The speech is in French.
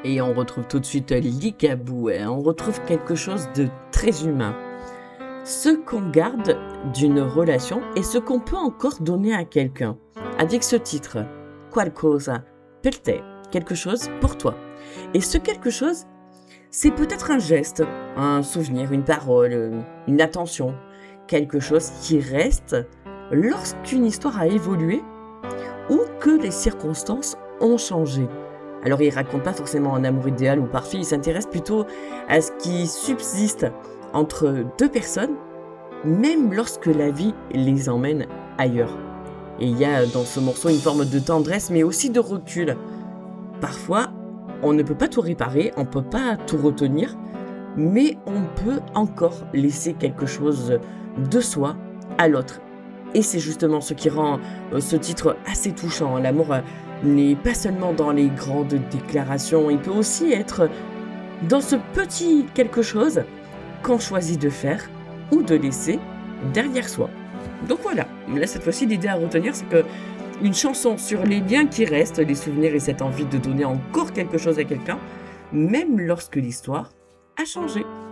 Et on retrouve tout de suite Ligabou, hein. On retrouve quelque chose de très humain. Ce qu'on garde d'une relation et ce qu'on peut encore donner à quelqu'un. Avec ce titre, Qualcosa per te, quelque chose pour toi. Et ce quelque chose, c'est peut-être un geste, un souvenir, une parole, une attention. Quelque chose qui reste lorsqu'une histoire a évolué ou que les circonstances ont changé. Alors il raconte pas forcément un amour idéal ou parfait, il s'intéresse plutôt à ce qui subsiste entre deux personnes, même lorsque la vie les emmène ailleurs. Et il y a dans ce morceau une forme de tendresse, mais aussi de recul. Parfois, on ne peut pas tout réparer, on ne peut pas tout retenir, mais on peut encore laisser quelque chose de soi à l'autre. Et c'est justement ce qui rend ce titre assez touchant. L'amour n'est pas seulement dans les grandes déclarations, il peut aussi être dans ce petit quelque chose qu'on choisit de faire ou de laisser derrière soi. Donc voilà, là cette fois-ci l'idée à retenir, c'est que une chanson sur les liens qui restent, les souvenirs et cette envie de donner encore quelque chose à quelqu'un, même lorsque l'histoire a changé.